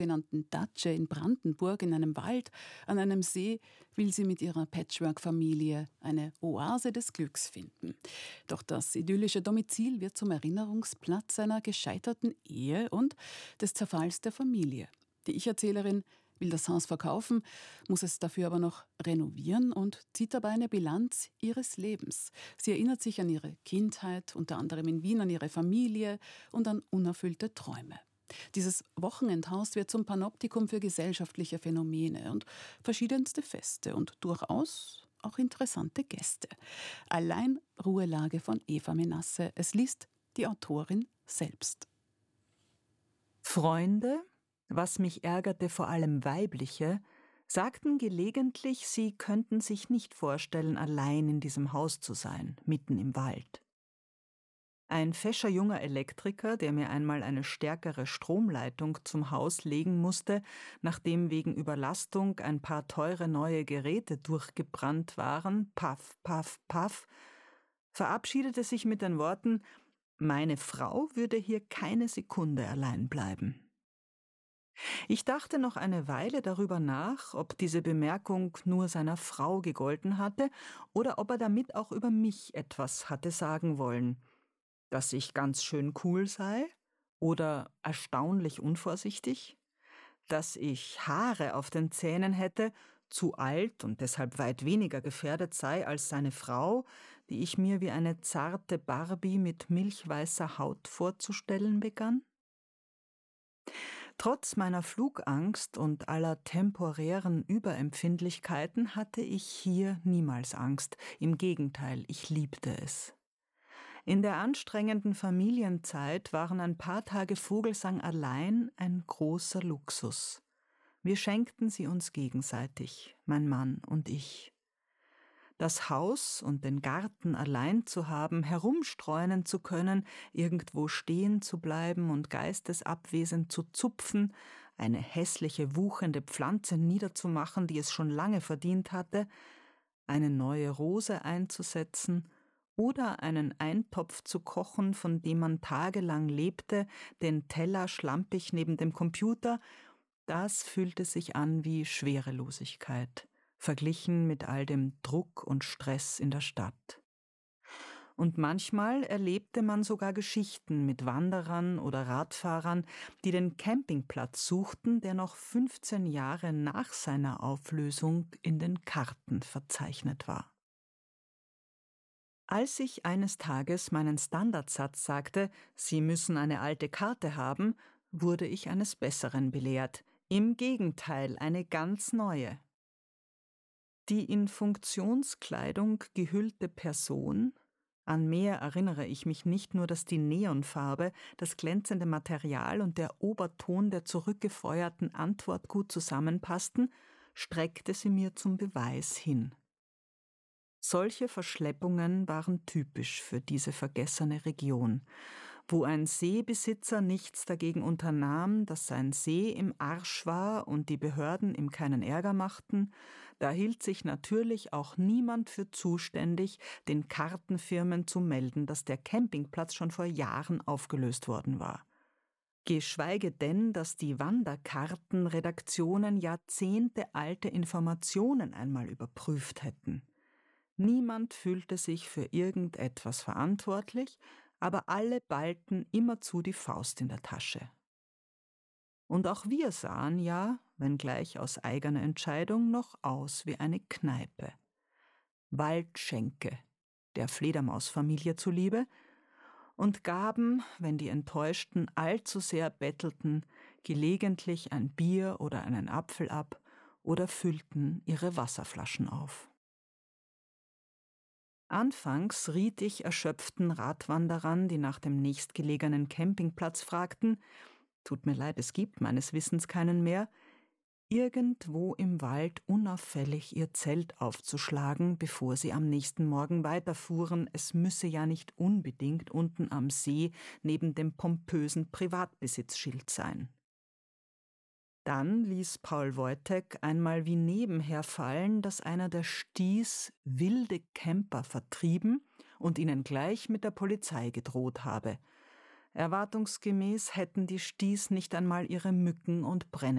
sogenannten Datsche in Brandenburg in einem Wald an einem See will sie mit ihrer Patchwork-Familie eine Oase des Glücks finden. Doch das idyllische Domizil wird zum Erinnerungsplatz einer gescheiterten Ehe und des Zerfalls der Familie. Die Ich-Erzählerin will das Haus verkaufen, muss es dafür aber noch renovieren und zieht dabei eine Bilanz ihres Lebens. Sie erinnert sich an ihre Kindheit, unter anderem in Wien, an ihre Familie und an unerfüllte Träume. Dieses Wochenendhaus wird zum Panoptikum für gesellschaftliche Phänomene und verschiedenste Feste und durchaus auch interessante Gäste. Allein Ruhelage von Eva Menasse. Es liest die Autorin selbst. Freunde, was mich ärgerte, vor allem weibliche, sagten gelegentlich, sie könnten sich nicht vorstellen, allein in diesem Haus zu sein, mitten im Wald. Ein fescher junger Elektriker, der mir einmal eine stärkere Stromleitung zum Haus legen musste, nachdem wegen Überlastung ein paar teure neue Geräte durchgebrannt waren, paff, paff, paff, verabschiedete sich mit den Worten: Meine Frau würde hier keine Sekunde allein bleiben. Ich dachte noch eine Weile darüber nach, ob diese Bemerkung nur seiner Frau gegolten hatte oder ob er damit auch über mich etwas hatte sagen wollen. Dass ich ganz schön cool sei oder erstaunlich unvorsichtig, dass ich Haare auf den Zähnen hätte, zu alt und deshalb weit weniger gefährdet sei als seine Frau, die ich mir wie eine zarte Barbie mit milchweißer Haut vorzustellen begann. Trotz meiner Flugangst und aller temporären Überempfindlichkeiten hatte ich hier niemals Angst. Im Gegenteil, ich liebte es. In der anstrengenden Familienzeit waren ein paar Tage Vogelsang allein ein großer Luxus. Wir schenkten sie uns gegenseitig, mein Mann und ich. Das Haus und den Garten allein zu haben, herumstreunen zu können, irgendwo stehen zu bleiben und geistesabwesend zu zupfen, eine hässliche, wuchende Pflanze niederzumachen, die es schon lange verdient hatte, eine neue Rose einzusetzen oder einen Eintopf zu kochen, von dem man tagelang lebte, den Teller schlampig neben dem Computer, das fühlte sich an wie Schwerelosigkeit, verglichen mit all dem Druck und Stress in der Stadt. Und manchmal erlebte man sogar Geschichten mit Wanderern oder Radfahrern, die den Campingplatz suchten, der noch 15 Jahre nach seiner Auflösung in den Karten verzeichnet war. Als ich eines Tages meinen Standardsatz sagte, Sie müssen eine alte Karte haben, wurde ich eines Besseren belehrt. Im Gegenteil, eine ganz neue. Die in Funktionskleidung gehüllte Person, an mehr erinnere ich mich nicht nur, dass die Neonfarbe, das glänzende Material und der Oberton der zurückgefeuerten Antwort gut zusammenpassten, streckte sie mir zum Beweis hin. Solche Verschleppungen waren typisch für diese vergessene Region, wo ein Seebesitzer nichts dagegen unternahm, dass sein See im Arsch war und die Behörden ihm keinen Ärger machten, da hielt sich natürlich auch niemand für zuständig, den Kartenfirmen zu melden, dass der Campingplatz schon vor Jahren aufgelöst worden war. Geschweige denn, dass die Wanderkartenredaktionen jahrzehntealte Informationen einmal überprüft hätten. Niemand fühlte sich für irgendetwas verantwortlich, aber alle ballten immerzu die Faust in der Tasche. Und auch wir sahen ja, wenngleich aus eigener Entscheidung, noch aus wie eine Kneipe. Waldschenke, der Fledermausfamilie zuliebe, und gaben, wenn die Enttäuschten allzu sehr bettelten, gelegentlich ein Bier oder einen Apfel ab oder füllten ihre Wasserflaschen auf. Anfangs riet ich erschöpften Radwanderern, die nach dem nächstgelegenen Campingplatz fragten, tut mir leid, es gibt meines Wissens keinen mehr, irgendwo im Wald unauffällig ihr Zelt aufzuschlagen, bevor sie am nächsten Morgen weiterfuhren, es müsse ja nicht unbedingt unten am See neben dem pompösen Privatbesitzschild sein. Dann ließ Paul Wojtek einmal wie nebenher fallen, dass einer der Sties wilde Camper vertrieben und ihnen gleich mit der Polizei gedroht habe. Erwartungsgemäß hätten die Sties nicht einmal ihre Mücken und Brennnesseln